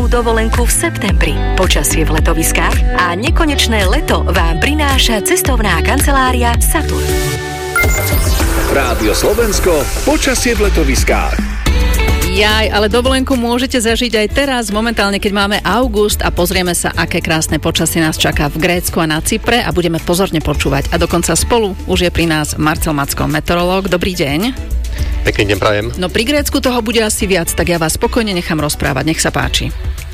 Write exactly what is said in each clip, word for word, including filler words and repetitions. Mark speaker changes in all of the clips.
Speaker 1: bezstarostnú dovolenku v septembri, počasie v letoviskách a nekonečné leto vám prináša cestovná kancelária Saturn.
Speaker 2: Rádio Slovensko, počasie v letoviskách.
Speaker 3: Jaj, ale dovolenku môžete zažiť aj teraz, momentálne, keď máme august a pozrieme sa, aké krásne počasie nás čaká v Grécku a na Cypre a budeme pozorne počúvať. A dokonca spolu už je pri nás Marcel Macko, meteorológ. Dobrý deň.
Speaker 4: Pekný deň prajem.
Speaker 3: No pri Grécku toho bude asi viac, tak ja vás spokojne nechám rozprávať. Nech sa páči.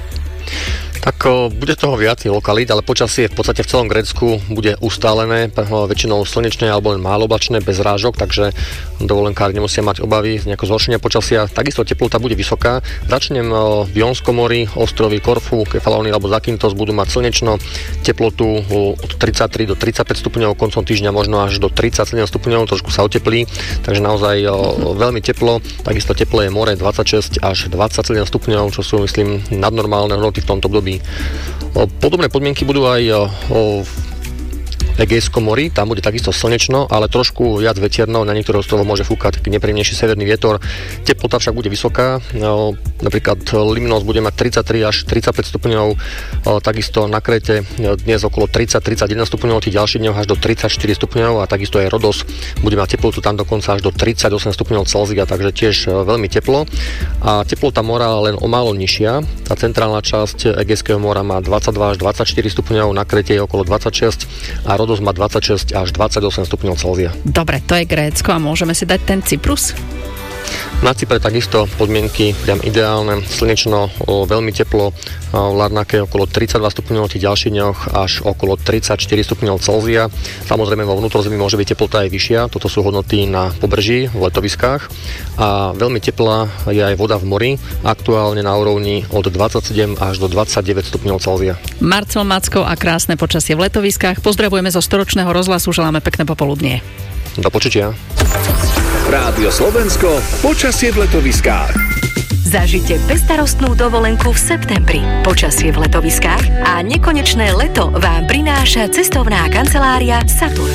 Speaker 4: Tak o, bude toho viac lokalít, ale počasie v podstate v celom Grécku bude ustálené, väčšinou slnečné alebo len málo oblačné, bez rážok, takže dovolenkári nemusia mať obavy z nejakého zhoršenia počasia. Takisto teplota bude vysoká. Začnem o, v Jónskom mori, ostrovy Korfu, Kefalóny alebo Zakynthos budú mať slnečno, teplotu o, od tridsaťtri do tridsaťpäť stupňov, koncom týždňa možno až do tridsaťsedem stupňov, trošku sa oteplí, takže naozaj o, veľmi teplo. Takisto teplé je more dvadsaťšesť až dvadsaťsedem stupňov, čo sú, myslím, nadnormálne hodnoty v tomto období. Podobné podmienky budú aj o Egejskom mori, tam bude takisto slnečno, ale trošku viac vetierno, na niektorých ostrovoch môže fúkať taký nepríjemnejší severný vietor. Teplota však bude vysoká, no, napríklad Limnos bude mať tridsaťtri až tridsaťpäť stupňov, takisto na Kréte dnes okolo tridsať až tridsaťjeden stupňov, tých ďalších dňoch až do tridsaťštyri stupňov a takisto aj Rodos bude mať teplotu tam dokonca až do tridsaťosem stupňov Celzia, takže tiež veľmi teplo. A teplota mora len o málo nižšia. Tá centrálna časť Egejského mora má dvadsaťdva až dvadsaťštyri stupňov, na Kréte je okolo dvadsaťšesť a Rodos má dvadsaťšesť až dvadsaťosem stupňov Celzia.
Speaker 3: Dobre, to je Grécko a môžeme si dať ten Cyprus?
Speaker 4: Na Cypre takisto podmienky priam ideálne, slnečno, o, veľmi teplo, v Larnake okolo tridsaťdva stupňov, v tých ďalších dňoch až okolo tridsaťštyri stupňov Celzia. Samozrejme vo vnútrozemí môže byť teplota aj vyššia, toto sú hodnoty na pobrží, v letoviskách a veľmi teplá je aj voda v mori, aktuálne na úrovni od dvadsaťsedem až do dvadsaťdeväť stupňov Celzia.
Speaker 3: Marcel Macko a krásne počasie v letoviskách. Pozdravujeme zo storočného rozhlasu, želáme pekné popoludnie.
Speaker 4: Do počutia.
Speaker 2: Rádio Slovensko, počasie v letoviskách.
Speaker 1: Zažite bezstarostnú dovolenku v septembri, počasie v letoviskách a nekonečné leto vám prináša cestovná kancelária Saturn.